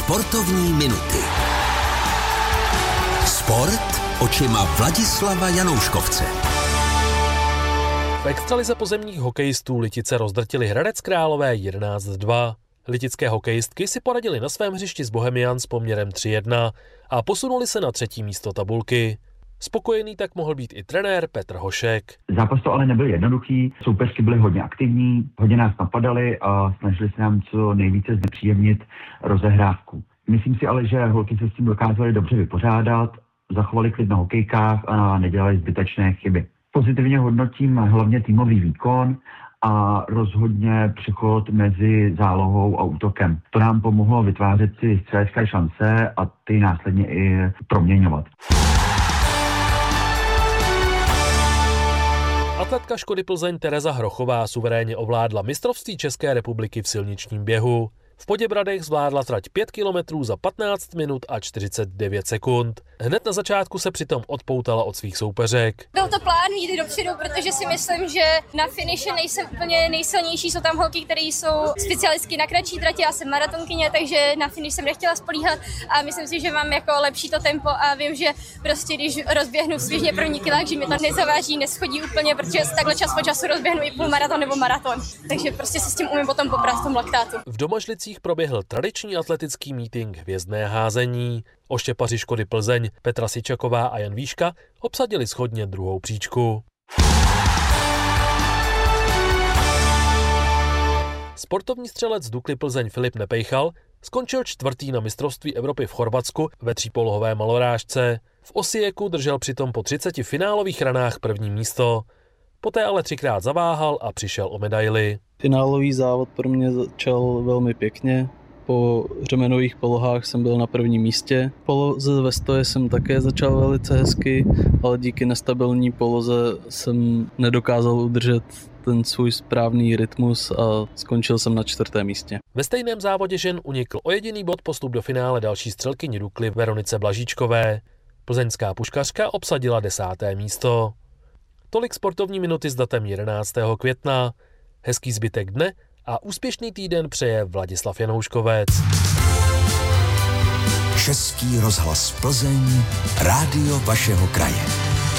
Sportovní minuty. Sport očima Vladislava Janouškovce. V extralize pozemních hokejistů Litice rozdrtili Hradec Králové 11-2. Litické hokejistky si poradili na svém hřišti s Bohemians s poměrem 3-1 a posunuli se na 3. místo tabulky. Spokojený tak mohl být i trenér Petr Hošek. Zápas to ale nebyl jednoduchý, soupeřky byly hodně aktivní, hodně nás napadali a snažili se nám co nejvíce znepříjemnit rozehrávku. Myslím si ale, že holky se s tím dokázaly dobře vypořádat, zachovali klid na hokejkách a nedělali zbytečné chyby. Pozitivně hodnotím hlavně týmový výkon a rozhodně přechod mezi zálohou a útokem. To nám pomohlo vytvářet si střelecké šance a ty následně i proměňovat. Atletka Škody Plzeň Tereza Hrochová suverénně ovládla mistrovství České republiky v silničním běhu. V Poděbradech zvládla trať 5 kilometrů za 15 minut a 49 sekund. Hned na začátku se přitom odpoutala od svých soupeřek. Byl to plán jít dopředu, protože si myslím, že na finiši nejsem úplně nejsilnější. Jsou tam holky, které jsou specialistky na kratší trati, já jsem maratonkyně, takže na finiš jsem nechtěla spolíhat a myslím si, že mám jako lepší to tempo a vím, že prostě když rozběhnu svěžně první kilák, že mi to nezaváží, neschodí úplně, protože takhle čas po času rozběhnu i půlmaraton nebo maraton. Takže prostě se s tím umím potom poprat v tom laktátu. V Domažlicích proběhl tradiční atletický meeting Hvězdné házení. Oštěpaři Škody Plzeň Petra Sičaková a Jan Výška obsadili shodně druhou příčku. Sportovní střelec Dukly Plzeň Filip Nepejchal skončil 4. na mistrovství Evropy v Chorvatsku ve třípolohové malorážce. V Osijeku držel přitom po 30 finálových ranách první místo. Poté ale 3krát zaváhal a přišel o medaili. Finálový závod pro mě začal velmi pěkně. Po řemenových polohách jsem byl na prvním místě. V poloze ve stoje jsem také začal velice hezky, ale díky nestabilní poloze jsem nedokázal udržet ten svůj správný rytmus a skončil jsem na 4. místě. Ve stejném závodě žen unikl o jediný bod postup do finále další střelkyni Dukly Veronice Blažíčkové. Plzeňská puškařka obsadila 10. místo. Tolik sportovní minuty s datem 11. května. Hezký zbytek dne a úspěšný týden přeje Vladislav Janouškovec. Český rozhlas Plzeň, rádio vašeho kraje.